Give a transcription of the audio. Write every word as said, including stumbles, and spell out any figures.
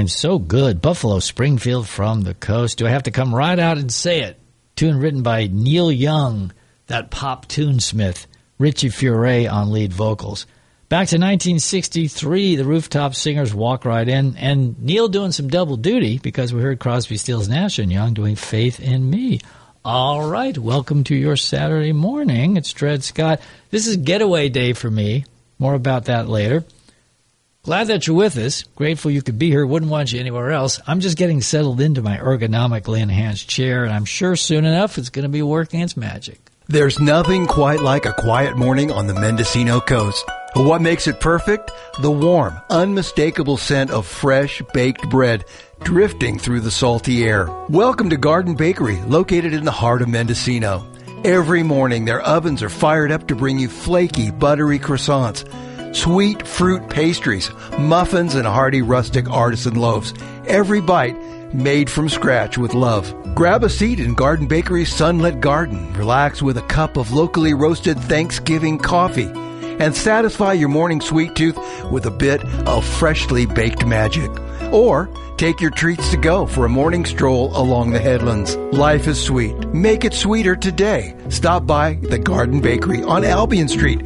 tune so good. Buffalo Springfield from the coast. Do I have to come right out and say it? Tune written by Neil Young, that pop tunesmith. Richie Furay on lead vocals. Back to nineteen sixty-three, the Rooftop Singers walk right in, and Neil doing some double duty because we heard Crosby, Stills, Nash and Young doing Faith in Me. All right, welcome to your Saturday morning. It's Dred Scott. This is getaway day for me. More about that later. Glad that you're with us. Grateful you could be here. Wouldn't want you anywhere else. I'm just getting settled into my ergonomically enhanced chair, and I'm sure soon enough it's going to be working its magic. There's nothing quite like a quiet morning on the Mendocino coast. What makes it perfect? The warm, unmistakable scent of fresh baked bread drifting through the salty air. Welcome to Garden Bakery, located in the heart of Mendocino. Every morning, their ovens are fired up to bring you flaky, buttery croissants, sweet fruit pastries, muffins, and hearty rustic artisan loaves. Every bite made from scratch with love. Grab a seat in Garden Bakery's sunlit garden. Relax with a cup of locally roasted Thanksgiving coffee. And satisfy your morning sweet tooth with a bit of freshly baked magic. Or take your treats to go for a morning stroll along the headlands. Life is sweet. Make it sweeter today. Stop by the Garden Bakery on Albion Street